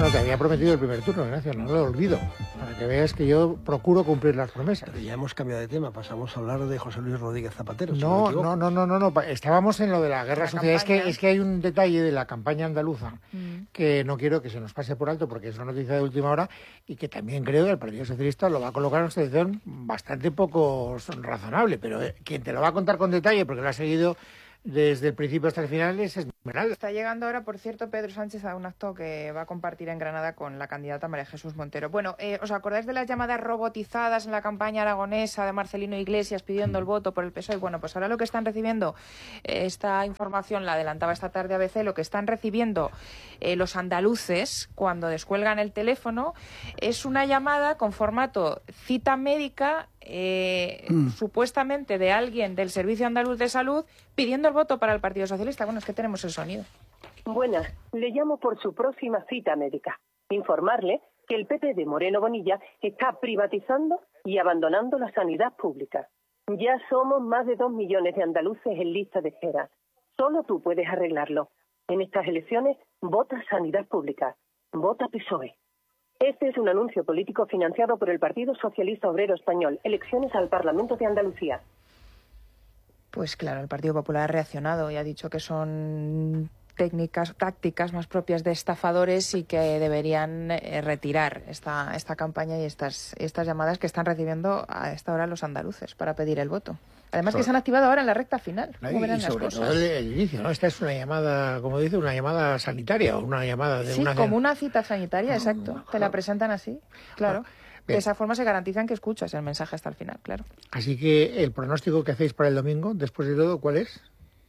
Bueno, te había prometido el primer turno, Ignacio, no lo olvido. Para que veas que yo procuro cumplir las promesas. Pero ya hemos cambiado de tema, pasamos a hablar de José Luis Rodríguez Zapatero. No. Estábamos en lo de la guerra social. Es que hay un detalle de la campaña andaluza que no quiero que se nos pase por alto porque es una noticia de última hora y que también creo que el Partido Socialista lo va a colocar en una situación bastante poco razonable. Pero quien te lo va a contar con detalle, porque lo ha seguido desde el principio hasta el final, es Esmeralda. Está llegando ahora, por cierto, Pedro Sánchez a un acto que va a compartir en Granada con la candidata María Jesús Montero. Bueno, ¿os acordáis de las llamadas robotizadas en la campaña aragonesa de Marcelino Iglesias pidiendo el voto por el PSOE? Bueno, pues ahora lo que están recibiendo, esta información la adelantaba esta tarde ABC, lo que están recibiendo los andaluces cuando descuelgan el teléfono es una llamada con formato cita médica supuestamente de alguien del Servicio Andaluz de Salud pidiendo el voto para el Partido Socialista. Bueno, es que tenemos el sonido. Buenas, le llamo por su próxima cita médica. Informarle que el PP de Moreno Bonilla está privatizando y abandonando la sanidad pública. Ya somos más de 2 millones de andaluces en lista de espera. Solo tú puedes arreglarlo. En estas elecciones, vota sanidad pública. Vota PSOE. Este es un anuncio político financiado por el Partido Socialista Obrero Español. Elecciones al Parlamento de Andalucía. Pues claro, el Partido Popular ha reaccionado y ha dicho que son tácticas más propias de estafadores y que deberían retirar esta campaña y estas llamadas que están recibiendo a esta hora los andaluces para pedir el voto. Además que se han activado ahora en la recta final. ¿Cómo verán las cosas? Todo el inicio, ¿no? Esta es una llamada, como dice, una llamada sanitaria o una llamada de una... Sí, como una cita sanitaria, exacto. Te la presentan así, claro. De esa forma se garantizan que escuchas el mensaje hasta el final, claro. Así que el pronóstico que hacéis para el domingo, después de todo, ¿cuál es?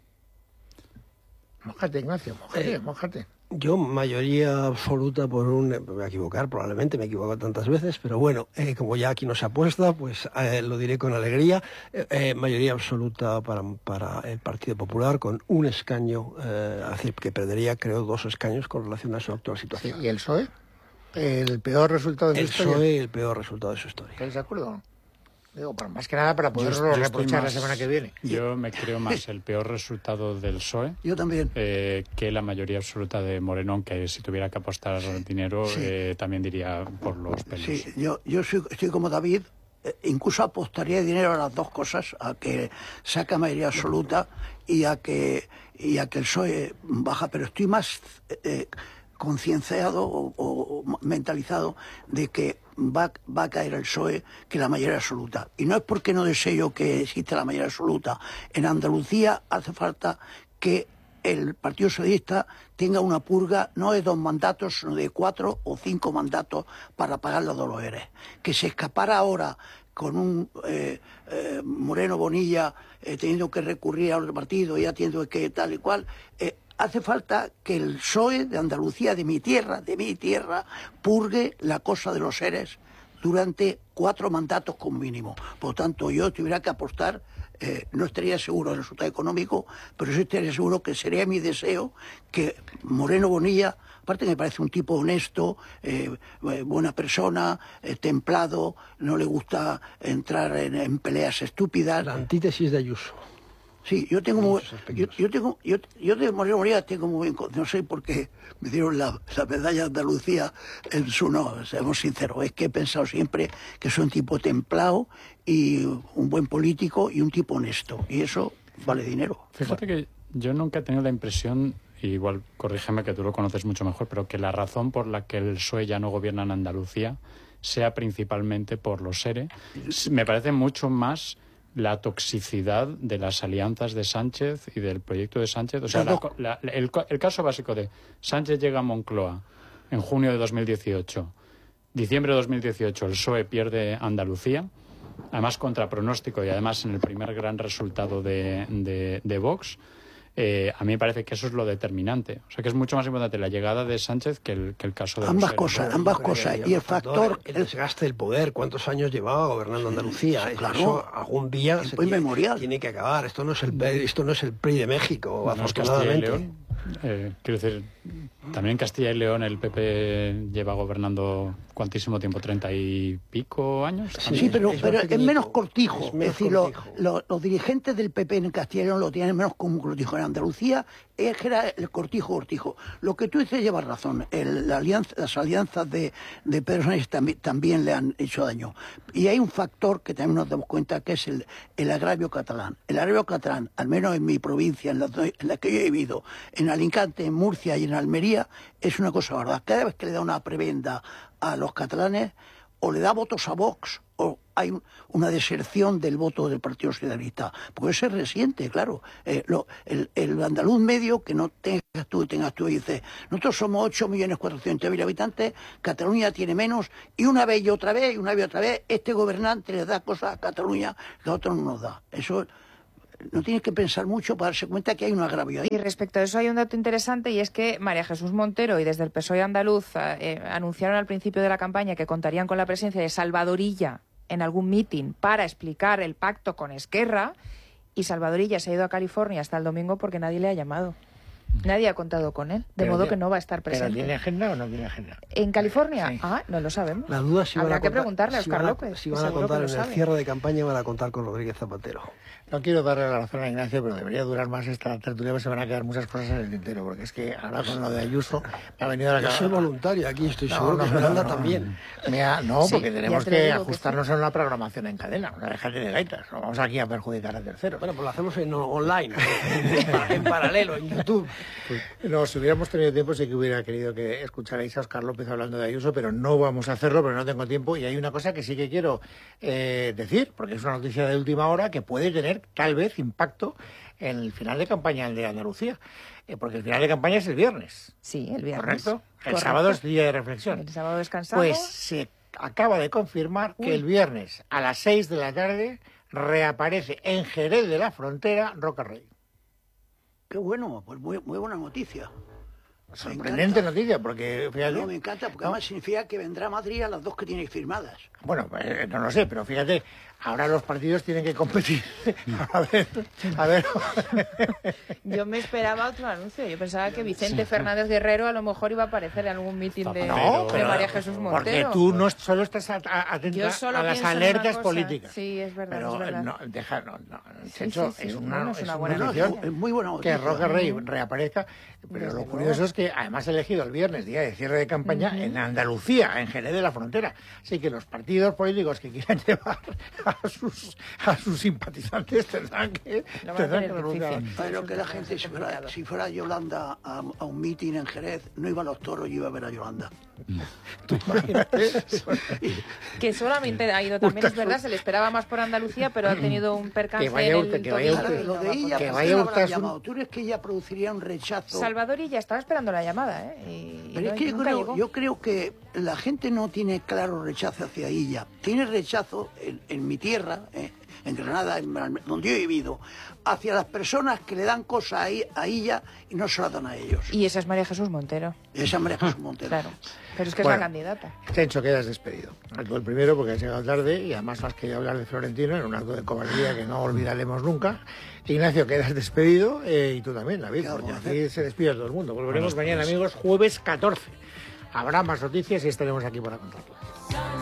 Mójate, Ignacio, mójate. Yo, mayoría absoluta me voy a equivocar, probablemente me he equivocado tantas veces, pero bueno, como ya aquí no se apuesta, pues lo diré con alegría. Mayoría absoluta para el Partido Popular, con un escaño, es decir, que perdería, creo, 2 escaños con relación a su actual situación. ¿Y el PSOE? ¿El peor resultado de su historia? El PSOE, el peor resultado de su historia. ¿Estáis de acuerdo? Digo, más que nada para poderlo reprochar la semana que viene. Yo me creo más el peor resultado del PSOE. Yo también. Que la mayoría absoluta de Moreno, aunque si tuviera que apostar dinero, también diría por los pelos. Sí, yo estoy como David, incluso apostaría dinero a las dos cosas, a que saca mayoría absoluta y a que el PSOE baja, pero estoy más concienciado o mentalizado de que va a caer el PSOE que la mayoría absoluta. Y no es porque no deseo que exista la mayoría absoluta. En Andalucía hace falta que el Partido Socialista tenga una purga no de 2 mandatos, sino de 4 o 5 mandatos para pagar los dolores. Que se escapara ahora con un Moreno Bonilla teniendo que recurrir a otro partido, ya teniendo que tal y cual... hace falta que el PSOE de Andalucía, de mi tierra, purgue la cosa de los seres durante 4 mandatos con mínimo. Por lo tanto, yo tuviera que apostar, no estaría seguro del resultado económico, pero sí estaría seguro que sería mi deseo que Moreno Bonilla, aparte me parece un tipo honesto, buena persona, templado, no le gusta entrar en peleas estúpidas. La antítesis de Ayuso. Sí, yo de Moreno Bonilla tengo muy bien, no sé por qué me dieron la medalla de Andalucía en su no, seamos sinceros, es que he pensado siempre que soy un tipo templado y un buen político y un tipo honesto, y eso vale dinero. Fíjate que yo nunca he tenido la impresión, igual corrígeme que tú lo conoces mucho mejor, pero que la razón por la que el PSOE ya no gobierna en Andalucía sea principalmente por los SERE. Me parece mucho más la toxicidad de las alianzas de Sánchez y del proyecto de Sánchez. O sea, el caso básico de Sánchez llega a Moncloa en junio de 2018, diciembre de 2018 el PSOE pierde Andalucía, además contra pronóstico y además en el primer gran resultado de Vox. A mí me parece que eso es lo determinante. O sea, que es mucho más importante la llegada de Sánchez que el caso de ambas cosas. Y el factor... El desgaste del poder, cuántos años llevaba gobernando Andalucía. Claro. Eso algún día tiene que acabar. Esto no es el PRI de México, afortunadamente. Quiero decir, También en Castilla y León el PP lleva gobernando ¿cuántísimo tiempo? ¿30 y pico años? Sí, pero es menos cortijo. Es decir, los dirigentes del PP en Castilla y León lo tienen menos como un cortijo. En Andalucía es que era el cortijo. Lo que tú dices lleva razón. Las alianzas de Pedro Sánchez también le han hecho daño. Y hay un factor que también nos damos cuenta, que es el agravio catalán. El agravio catalán, al menos en mi provincia, en la que yo he vivido, en Alicante, en Murcia y en Almería, es una cosa verdad. Cada vez que le da una prebenda a los catalanes, o le da votos a Vox, o hay una deserción del voto del Partido Socialista. Porque se resiente, claro. El andaluz medio, que no tengas tú y dices, nosotros somos 8.400.000 habitantes, Cataluña tiene menos, y una vez y otra vez, este gobernante les da cosas a Cataluña que a otros no nos da. Eso no tienes que pensar mucho para darse cuenta que hay un agravio ahí. Y respecto a eso hay un dato interesante, y es que María Jesús Montero y desde el PSOE andaluz anunciaron al principio de la campaña que contarían con la presencia de Salvador Illa en algún mitin para explicar el pacto con Esquerra, y Salvador Illa se ha ido a California hasta el domingo porque nadie le ha llamado. Nadie ha contado con él, de modo que no va a estar presente. ¿Pero tiene agenda o no tiene agenda? ¿En California? Sí. No lo sabemos. La duda si Habrá que preguntarle a Óscar López. Si van a contar en el cierre de campaña, van a contar con Rodríguez Zapatero. No quiero darle la razón a Ignacio, pero debería durar más esta tertulia, porque se van a quedar muchas cosas en el tintero, porque es que ahora con lo de Ayuso me ha venido a la cabeza. Yo soy voluntario aquí, estoy seguro que Yolanda también. Porque tenemos que ajustarnos a una programación en cadena, una déjate de gaitas. No vamos aquí a perjudicar a terceros. Bueno, pues lo hacemos online, en paralelo, en YouTube. No, si hubiéramos tenido tiempo sí que hubiera querido que escucharais a Óscar López hablando de Ayuso, pero no vamos a hacerlo, pero no tengo tiempo. Y hay una cosa que sí que quiero decir, porque es una noticia de última hora que puede tener tal vez impacto en el final de campaña de Andalucía, porque el final de campaña es el viernes. Sí, el viernes. ¿Correcto? El sábado es día de reflexión. El sábado descansamos. Pues se acaba de confirmar que el viernes a las 6 de la tarde reaparece en Jerez de la Frontera Roca Rey. Qué bueno, pues muy buena noticia. Sorprendente noticia, porque fíjate. No, me encanta, porque además significa que vendrá a Madrid a las dos que tiene firmadas. Bueno, no lo sé, pero fíjate, ahora los partidos tienen que competir. A ver. Yo me esperaba otro anuncio. Yo pensaba que Vicente Fernández Guerrero a lo mejor iba a aparecer en algún mitin de María Jesús Montero. Porque tú no solo estás atenta a las alertas políticas. Sí, es verdad. Pero es verdad. Chencho, es una buena noticia. Es muy buena noticia. Que Roca Rey reaparezca. Pero lo curioso es que además ha elegido el viernes, día de cierre de campaña, en Andalucía, en Jerez de la Frontera. Así que los partidos políticos que quieran llevar a sus simpatizantes tendrán que renunciar. Pero que la gente, si fuera Yolanda a un mitin en Jerez, no iba a los toros y iba a ver a Yolanda. ¿Tú imagínate? Que solamente ha ido también, es verdad, se le esperaba más por Andalucía, pero ha tenido un percance en el tobillo. Lo de ella, que vaya usted llamado. ¿Tú crees que ella produciría un rechazo? Salvador Illa estaba esperando la llamada, pero es que yo creo que la gente no tiene claro rechazo hacia ella. Tiene rechazo en mi tierra, en Granada, donde yo he vivido, hacia las personas que le dan cosas a ella y no se las dan a ellos. Y esa es María Jesús Montero. Esa es María Jesús Montero. Claro, pero es que es la candidata. Chencho, quedas despedido. Tú el primero porque has llegado tarde y además has querido hablar de Florentino en un acto de cobardía que no olvidaremos nunca. Ignacio, quedas despedido y tú también, David, porque aquí se despide todo el mundo. Volveremos mañana, amigos, jueves 14. Habrá más noticias y estaremos aquí para contarlas.